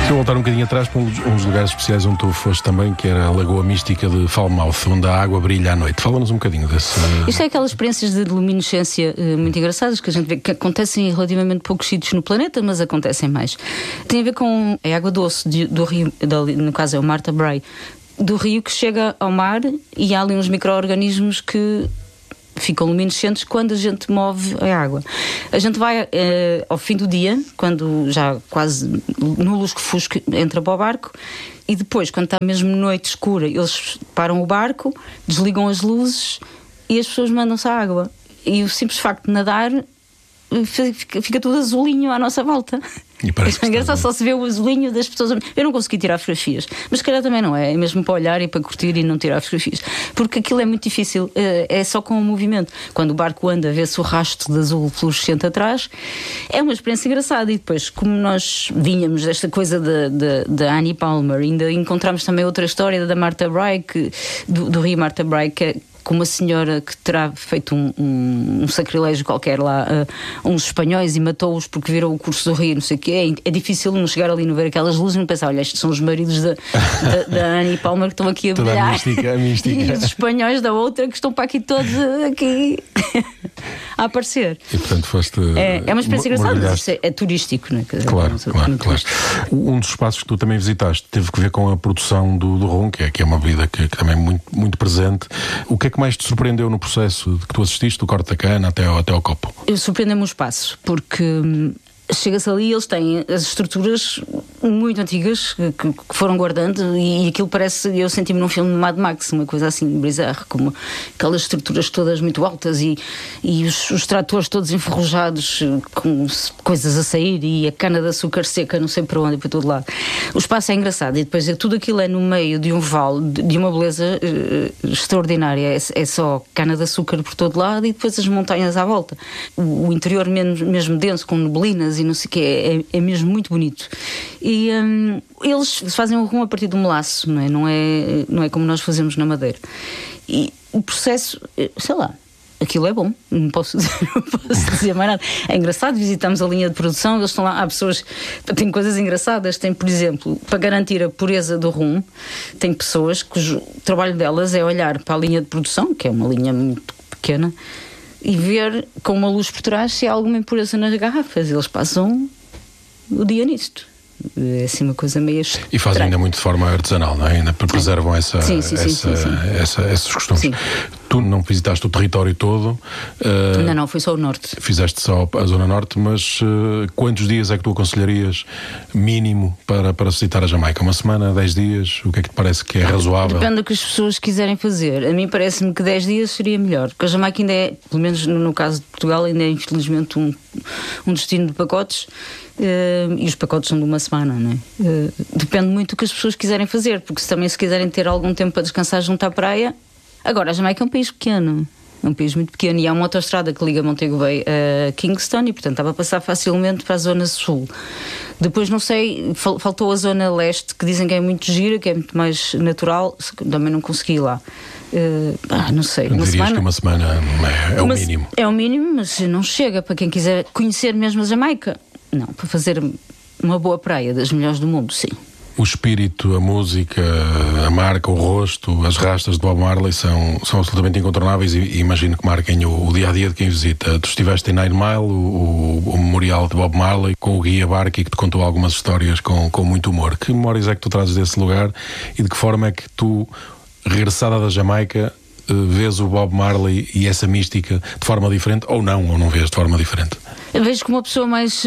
Deixa eu voltar um bocadinho atrás para um dos lugares especiais onde tu foste também, que era a Lagoa Mística de Falmouth, onde a água brilha à noite. Fala-nos um bocadinho desse... Isto é aquelas experiências de luminescência muito engraçadas que a gente vê que acontecem em relativamente poucos sítios no planeta, mas acontecem mais. Tem a ver com a água doce do rio, no caso é o Martha Brae, do rio, que chega ao mar, e há ali uns micro-organismos que ficam luminescentes quando a gente move a água. A gente vai ao fim do dia, quando já quase no lusco-fusco entra para o barco, e depois, quando está mesmo noite escura, eles param o barco, desligam as luzes e as pessoas mandam-se à água. E o simples facto de nadar fica tudo azulinho à nossa volta. É engraçado, só se vê o azulinho das pessoas. Eu não consegui tirar fotografias, mas se calhar também não é mesmo para olhar e para curtir e não tirar fotografias, porque aquilo é muito difícil, é só com o movimento. Quando o barco anda, vê-se o rastro de azul fluorescente atrás. É uma experiência engraçada. E depois, como nós vínhamos desta coisa da Annie Palmer, ainda encontramos também outra história da Martha Brae, do rio Martha Brae, que é com uma senhora que terá feito um sacrilégio qualquer lá a uns espanhóis e matou-os porque viram o curso do rio, não sei o quê. É difícil não chegar ali, não ver aquelas luzes e não pensar, olha, estes são os maridos da Annie Palmer que estão aqui a brilhar. A mística. E os espanhóis da outra que estão para aqui todos aqui a aparecer. E portanto foste... É uma experiência engraçada, é turístico, não é? Claro. Um dos espaços que tu também visitaste teve que ver com a produção do rum, que é uma bebida que também é muito, muito presente. O que é que mais te surpreendeu no processo de que tu assististe, do corte da cana até ao copo? Surpreendeu-me o espaço, porque chega-se ali e eles têm as estruturas muito antigas que foram guardando, e aquilo parece, eu senti-me num filme de Mad Max, uma coisa assim bizarra, como aquelas estruturas todas muito altas e os tratores todos enferrujados com coisas a sair, e a cana de açúcar seca não sei para onde, para todo lado. O espaço é engraçado, e depois tudo aquilo é no meio de um vale de uma beleza extraordinária. É só cana de açúcar por todo lado e depois as montanhas à volta, o interior mesmo denso, com neblinas e não sei o que, é mesmo muito bonito. E eles fazem o rum a partir do melaço, não é como nós fazemos na Madeira. E o processo, sei lá, aquilo é bom, não posso dizer mais nada. É engraçado, visitamos a linha de produção, eles estão lá, há pessoas, tem coisas engraçadas, tem, por exemplo, para garantir a pureza do rum, tem pessoas cujo trabalho delas é olhar para a linha de produção, que é uma linha muito pequena, e ver com uma luz por trás se há alguma impureza nas garrafas. Eles passam o dia nisto. É assim uma coisa meio estranha. E fazem ainda muito de forma artesanal, não é? Ainda preservam esses costumes. Sim. Tu não visitaste o território todo. Não, foi só o norte. Fizeste só a zona norte, mas quantos dias é que tu aconselharias mínimo para visitar a Jamaica? Uma semana, 10 dias? O que é que te parece que é razoável? Depende do que as pessoas quiserem fazer. A mim parece-me que 10 dias seria melhor, porque a Jamaica ainda é, pelo menos no caso de Portugal, ainda é infelizmente um destino de pacotes. E os pacotes são de uma semana, não é? Depende muito do que as pessoas quiserem fazer, porque se quiserem ter algum tempo para descansar junto à praia. Agora, a Jamaica é um país pequeno, é um país muito pequeno, e há uma autoestrada que liga Montego Bay a Kingston, e portanto estava a passar facilmente para a zona sul. Depois, não sei, faltou a zona leste, que dizem que é muito gira, que é muito mais natural, também não consegui ir lá. Não sei, uma semana? Que uma semana é o mínimo. É o mínimo, mas não chega para quem quiser conhecer mesmo a Jamaica. Não, para fazer uma boa praia, das melhores do mundo, sim. O espírito, a música, a marca, o rosto, as rastas de Bob Marley são absolutamente incontornáveis, e imagino que marquem o dia-a-dia de quem visita. Tu estiveste em Nine Mile, o memorial de Bob Marley, com o guia Barky, que te contou algumas histórias com muito humor. Que memórias é que tu trazes desse lugar, e de que forma é que tu, regressada da Jamaica, vês o Bob Marley e essa mística de forma diferente, ou não vês de forma diferente? Eu vejo como uma pessoa mais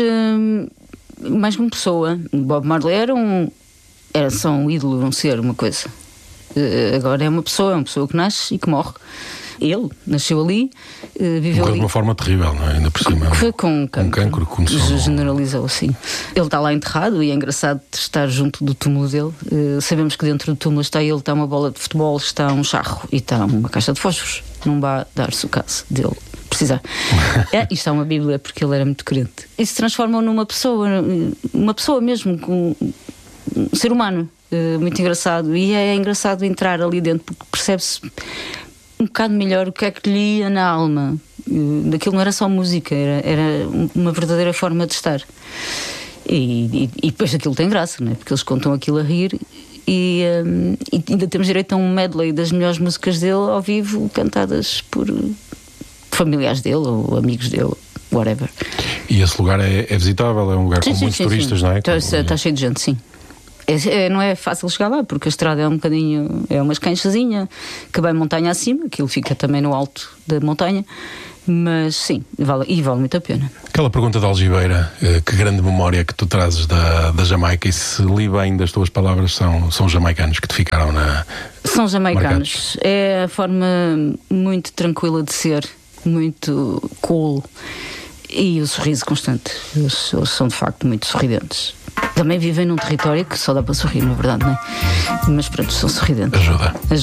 como pessoa. Bob Marley era só um ídolo, um ser, uma coisa. Agora é uma pessoa que nasce e que morre. Ele nasceu ali, viveu ali. De uma forma terrível, não é? Ainda por cima. Foi com cancro. Generalizou, assim. Ele está lá enterrado, e é engraçado estar junto do túmulo dele. Sabemos que dentro do túmulo está uma bola de futebol, está um charro e está uma caixa de fósforos. Não vai dar-se o caso dele precisar. Isto é uma Bíblia, porque ele era muito crente. E se transformou numa pessoa mesmo, com um ser humano, muito engraçado. E é engraçado entrar ali dentro, porque percebe-se um bocado melhor o que é que lhe ia na alma. Daquilo não era só música, era uma verdadeira forma de estar. E depois aquilo tem graça, não é? Porque eles contam aquilo a rir. E ainda temos direito a um medley das melhores músicas dele ao vivo, cantadas por familiares dele ou amigos dele, whatever. E esse lugar é visitável? É um lugar com muitos turistas, não é? Está cheio de gente, sim. Não é fácil chegar lá, porque a estrada é um bocadinho, é uma escanchazinha que vai montanha acima, aquilo fica também no alto da montanha, mas sim, vale muito a pena. Aquela pergunta da Algibeira, que grande memória que tu trazes da Jamaica, e se li bem das tuas palavras, são jamaicanos que te ficaram São jamaicanos, marcados. É a forma muito tranquila de ser, muito cool, e o sorriso constante. Eles são de facto muito sorridentes. Também vivem num território que só dá para sorrir, na verdade, não é? Mas pronto, são sorridentes. Ajuda.